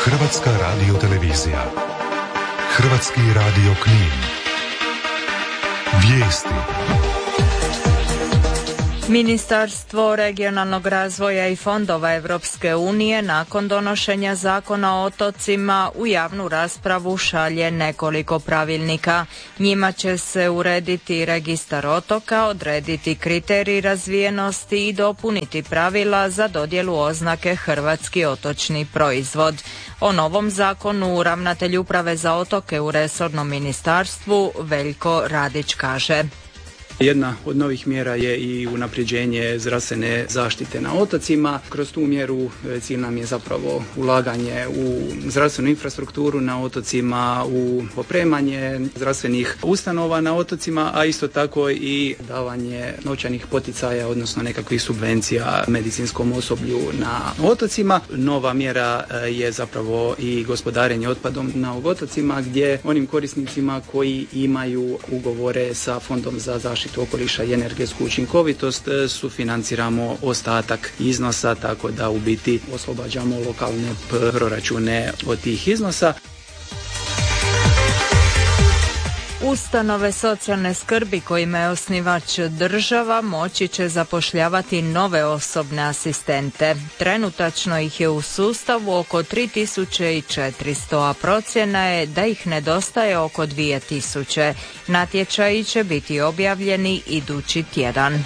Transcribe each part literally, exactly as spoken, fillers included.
Hrvatska radiotelevizija. Hrvatski radio Knin. Vijesti. Ministarstvo regionalnog razvoja i fondova Europske unije nakon donošenja Zakona o otocima u javnu raspravu šalje nekoliko pravilnika. Njima će se urediti registar otoka, odrediti kriterij razvijenosti i dopuniti pravila za dodjelu oznake Hrvatski otočni proizvod. O novom zakonu ravnatelj uprave za otoke u resornom ministarstvu Veljko Radić kaže. Jedna od novih mjera je i unapređenje zdravstvene zaštite na otocima. Kroz tu mjeru cilj nam je zapravo ulaganje u zdravstvenu infrastrukturu na otocima, u opremanje zdravstvenih ustanova na otocima, a isto tako i davanje novčanih poticaja, odnosno nekakvih subvencija medicinskom osoblju na otocima. Nova mjera je zapravo i gospodarenje otpadom na otocima, gdje onim korisnicima koji imaju ugovore sa Fondom za zaštitu okoliša i energetsku učinkovitost sufinanciramo ostatak iznosa, tako da u biti oslobađamo lokalne proračune od tih iznosa. Ustanove socijalne skrbi kojima je osnivač država moći će zapošljavati nove osobne asistente. Trenutačno ih je u sustavu oko tri tisuće četiristo, a procjena je da ih nedostaje oko dvije tisuće. Natječaji će biti objavljeni idući tjedan.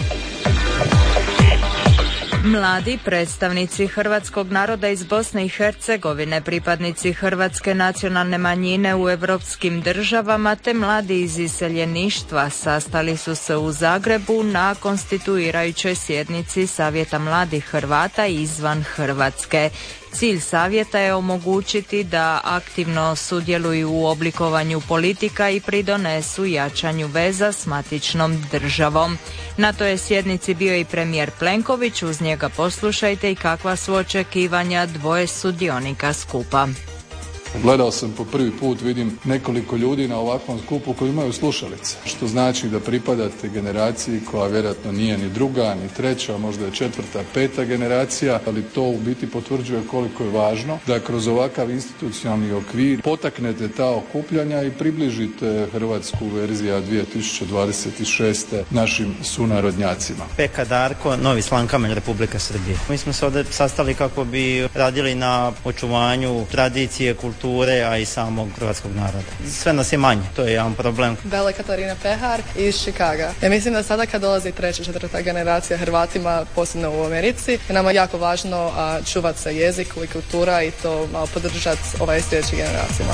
Mladi predstavnici hrvatskog naroda iz Bosne i Hercegovine, pripadnici hrvatske nacionalne manjine u europskim državama te mladi iz iseljeništva sastali su se u Zagrebu na konstituirajućoj sjednici Savjeta mladih Hrvata izvan Hrvatske. Cilj savjeta je omogućiti da aktivno sudjeluju u oblikovanju politika i pridonesu jačanju veza s matičnom državom. Na toj sjednici bio i premijer Plenković, uz njega poslušajte i kakva su očekivanja dvoje sudionika skupa. Gledao sam po prvi put, vidim nekoliko ljudi na ovakvom skupu koji imaju slušalice, što znači da pripadate generaciji koja vjerojatno nije ni druga, ni treća, možda je četvrta, peta generacija, ali to u biti potvrđuje koliko je važno da kroz ovakav institucionalni okvir potaknete ta okupljanja i približite hrvatsku verziju dvije tisuće dvadeset šeste našim sunarodnjacima. Peka Darko, Novi Slankamen, Republika Srbije. Mi smo se ovdje sastali kako bi radili na očuvanju tradicije, kulture, a i samog hrvatskog naroda. Sve nas je manje, to je jedan problem. Bela Katarina Pehar iz Chicaga. Ja mislim da sada kad dolazi treća, četvrta generacija Hrvatima, posebno u Americi, je nama jako važno a, čuvati se jezik i kultura i to malo podržati ovaj sljedeći generacijama.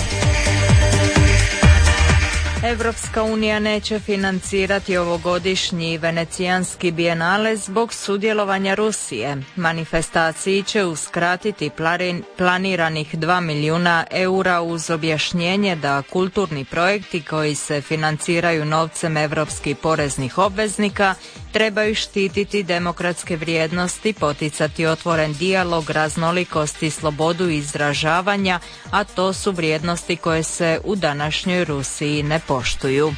Evropska unija neće financirati ovogodišnji venecijanski bijenale zbog sudjelovanja Rusije. Manifestaciji će uskratiti planiranih dva milijuna eura uz objašnjenje da kulturni projekti koji se financiraju novcem evropskih poreznih obveznika trebaju štititi demokratske vrijednosti, poticati otvoren dijalog, raznolikost i slobodu izražavanja, a to su vrijednosti koje se u današnjoj Rusiji ne poštuju.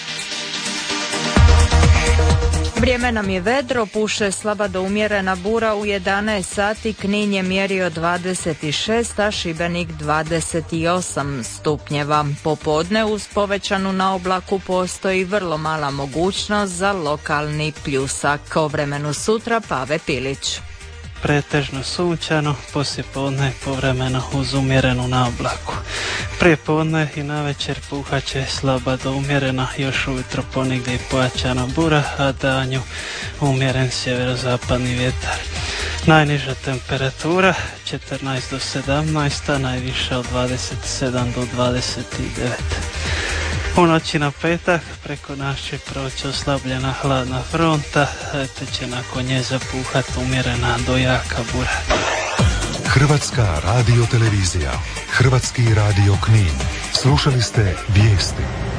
Vrijeme nam je vedro, puše slaba do umjerena bura u jedanaest sati, Knin je mjerio dvadeset šest, a Šibenik dvadeset osam stupnjeva. Popodne uz povećanu naoblaku postoji vrlo mala mogućnost za lokalni pljusak. O vremenu sutra Pave Pilić. Pretežno sunčano, poslijepodne povremeno uz umjerenu naoblaku. Prije podne i navečer puhaće slaba do umjerena, još ujutro ponegdje i pojačana bura, a danju umjeren sjeverozapadni vjetar. Najniža temperatura četrnaest do sedamnaest, a najviša od dvadeset sedam do dvadeset devet. U noći na petak preko nas će proći oslabljena hladna fronta, te će nakon nje zapuhati umjerena do jaka bura. Hrvatska radiotelevizija, Hrvatski radio Knin. Slušali ste vijesti.